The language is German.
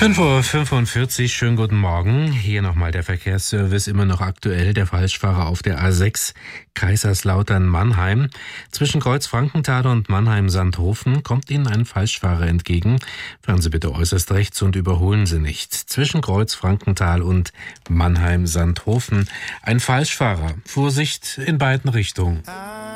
5:45 Uhr, schönen guten Morgen. Hier nochmal der Verkehrsservice, immer noch aktuell. Der Falschfahrer auf der A6 Kaiserslautern-Mannheim. Zwischen Kreuz Frankenthal und Mannheim-Sandhofen kommt Ihnen ein Falschfahrer entgegen. Fahren Sie bitte äußerst rechts und überholen Sie nicht. Zwischen Kreuz Frankenthal und Mannheim-Sandhofen ein Falschfahrer. Vorsicht in beiden Richtungen.